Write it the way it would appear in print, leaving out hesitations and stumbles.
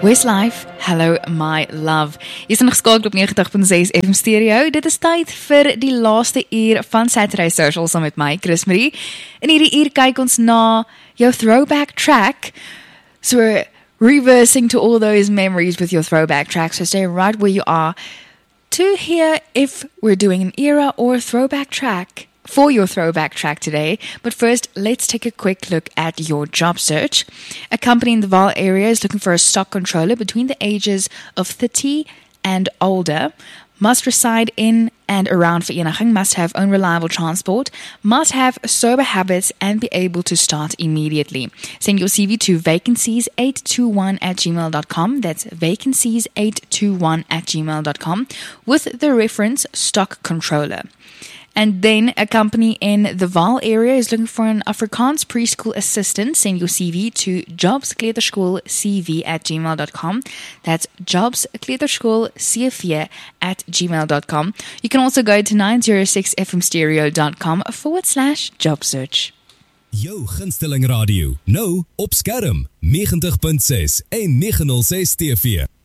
Westlife, hello my love. Jy is nog skakel op 90.6 FM Stereo. Dit is tyd vir die laaste uur van Saturday Social saam met my, Chris Marie. In hierdie uur kyk ons na jou throwback track. So we're reversing to all those memories with your throwback track. So stay right where you are to hear if we're doing an era or a throwback track for your throwback track today. But first, let's take a quick look at your job search. A company in the Vaal area is looking for a stock controller between the ages of 30 and older, must reside in and around Vereeniging, must have own reliable transport, must have sober habits, and be able to start immediately. Send your CV to vacancies821@gmail.com. That's vacancies821@gmail.com with the reference stock controller. And then a company in the Vaal area is looking for an Afrikaans preschool assistant. Send your CV to jobskleuterskoolcv@gmail.com. That's jobskleuterskoolcv@gmail.com. You can also go to 906fmstereo.com/job search. Jou gunsteling radio, nou op skerm, 90.6 en 906 TV.